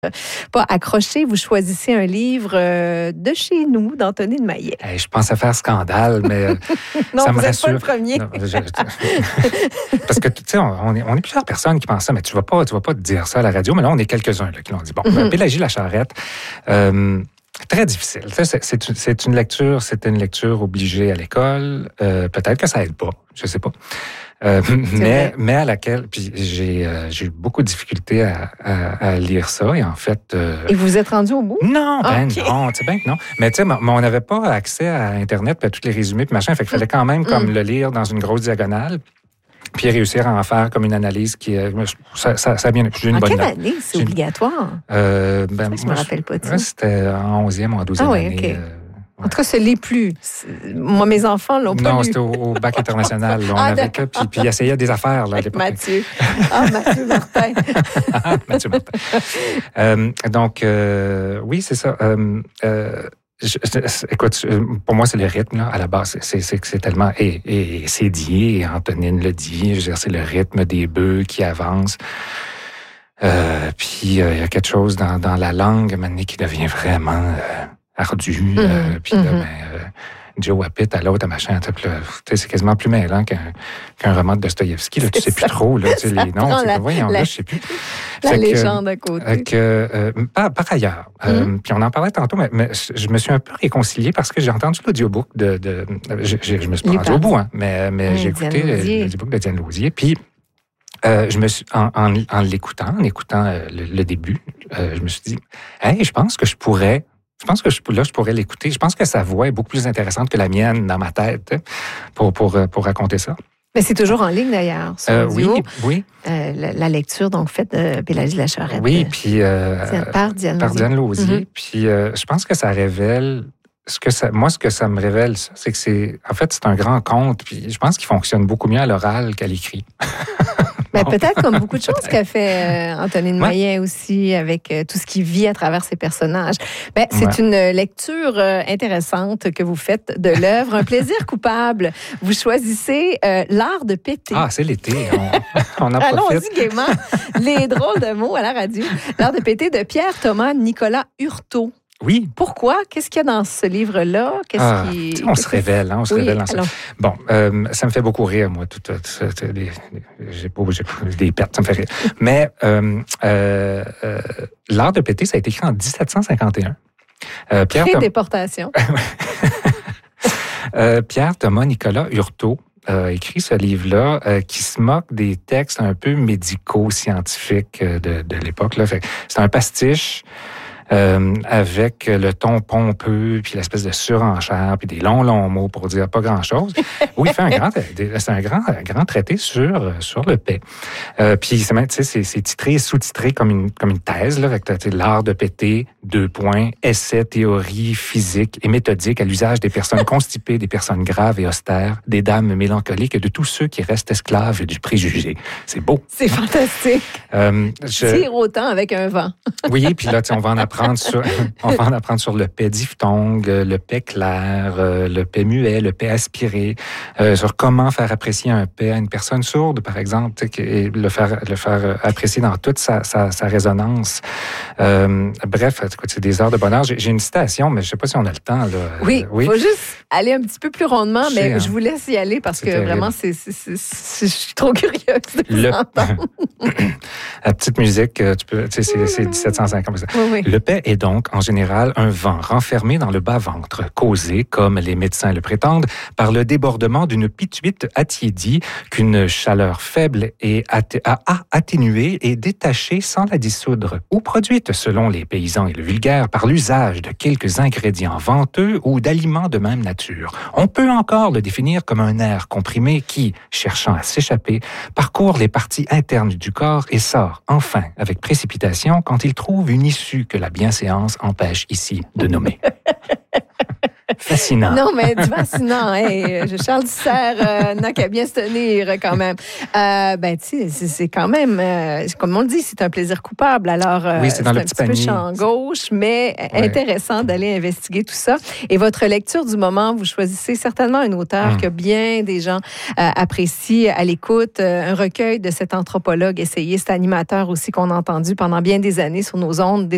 pas accroché, vous choisissez un livre de chez nous, d'Anthony de Maillet. Hey, je pense à faire scandale, mais non, ça me vous rassure. n'êtes pas le premier. Non, parce que, tu sais, on est plusieurs personnes qui pensent ça, mais tu vas pas te dire ça à la radio, mais là, on est quelques-uns là, qui l'ont dit. Bon, Pélagie Lacharette, très difficile. C'est une lecture obligée à l'école. Peut-être que ça aide pas, je sais pas. Mais à laquelle, puis j'ai eu beaucoup de difficultés à lire ça, et en fait... Et vous êtes rendu au bout? Non, non, tu sais bien que non. Mais tu sais, on n'avait pas accès à Internet, puis à tous les résumés, puis machin, fait qu'il fallait quand même comme le lire dans une grosse diagonale, puis réussir à en faire comme une analyse qui... Ça a bien... J'ai une bonne quelle année c'est obligatoire? Je me rappelle pas. C'était en 11e ou en 12e année. Okay. En tout cas, ce l'est plus. Moi, mes enfants l'ont pas lu. Non, c'était au bac international. Là, on avait que, puis il essayait des affaires là, à l'époque. Mathieu. Mathieu Martin. Mathieu Martin. Donc, oui, c'est ça. Écoute, pour moi, c'est le rythme, là, à la base. C'est tellement... Et c'est dit, et Antonine le dit, je veux dire, c'est le rythme des bœufs qui avancent. Puis, il y a quelque chose dans la langue, maintenant, qui devient vraiment... ardu, puis Joe Wapitt à l'autre, à machin, c'est quasiment plus mêlant qu'un roman de Dostoïevski. Tu sais plus trop, là, les noms. Voyons, là, je sais plus. La légende à côté. Par ailleurs, puis on en parlait tantôt, mais je me suis un peu réconcilié parce que j'ai entendu l'audiobook je me suis pas rendu au bout, hein, mais j'ai écouté l'audiobook de Diane Lausier, puis je me suis, en l'écoutant, le début, je me suis dit, hey, je pense que je pourrais l'écouter. Je pense que sa voix est beaucoup plus intéressante que la mienne dans ma tête pour raconter ça. Mais c'est toujours en ligne, d'ailleurs. Oui. La lecture, donc, faite de Pélagie Lacharette. Oui, puis... par Diane Lausier. Puis je pense que ça révèle... Ce que ça me révèle, c'est que c'est un grand conte, puis je pense qu'il fonctionne beaucoup mieux à l'oral qu'à l'écrit. Ben, peut-être comme beaucoup de choses qu'a fait Anthony de Maillet aussi, avec tout ce qu'il vit à travers ses personnages. Ben, c'est une lecture intéressante que vous faites de l'œuvre. Un plaisir coupable. Vous choisissez L'art de péter. Ah, c'est l'été. On en profite. Allons-y gaiement. Les drôles de mots à la radio. L'art de péter de Pierre-Thomas Nicolas Hurtaud. Oui. Pourquoi? Qu'est-ce qu'il y a dans ce livre-là? On se révèle, on se révèle dans ça. Bon, ça me fait beaucoup rire, moi, j'ai des pertes, ça me fait rire. Mais L'art de péter, ça a été écrit en 1751. Pré-déportation. Pierre-Thomas Nicolas Hurtaud a écrit ce livre-là qui se moque des textes un peu médicaux, scientifiques de l'époque. C'est un pastiche avec le ton pompeux, puis l'espèce de surenchère, puis des longs mots pour dire pas grand-chose. Oui, il fait c'est un grand traité sur le paix. Puis c'est titré, sous-titré comme une thèse, là, avec l'art de péter, 2 points, essai, théorie, physique et méthodique à l'usage des personnes constipées, des personnes graves et austères, des dames mélancoliques et de tous ceux qui restent esclaves du préjugé. C'est beau. C'est fantastique. Tire autant avec un vent. Oui, puis là, on va en apprendre sur le paix diphtongue, le paix clair, le paix muet, le paix aspiré, sur comment faire apprécier un paix à une personne sourde, par exemple, et le faire apprécier dans toute sa résonance. Bref, c'est des heures de bonheur. J'ai une citation, mais je ne sais pas si on a le temps. Là. Oui, il faut juste aller un petit peu plus rondement, mais je vous laisse y aller parce que terrible. Vraiment, je suis trop curieuse de vous entendre. La petite musique, c'est 1750. Oui. Le paix est donc, en général, un vent renfermé dans le bas-ventre, causé, comme les médecins le prétendent, par le débordement d'une pituite attiédie qu'une chaleur faible a atténuée et détachée sans la dissoudre, ou produite, selon les paysans et le vulgaire, par l'usage de quelques ingrédients venteux ou d'aliments de même nature. On peut encore le définir comme un air comprimé qui, cherchant à s'échapper, parcourt les parties internes du corps et sort, enfin, avec précipitation, quand il trouve une issue que la bienséance empêche ici de nommer. Fascinant. Non, mais fascinant. Hey, Charles Dussert n'a qu'à bien se tenir quand même. Tu sais, c'est quand même, comme on le dit, c'est un plaisir coupable. Alors, oui, c'est dans le un petit petit panier. peu champ gauche, mais intéressant d'aller investiguer tout ça. Et votre lecture du moment, vous choisissez certainement un auteur que bien des gens apprécient à l'écoute. Un recueil de cet anthropologue, essayiste, animateur aussi qu'on a entendu pendant bien des années sur nos ondes.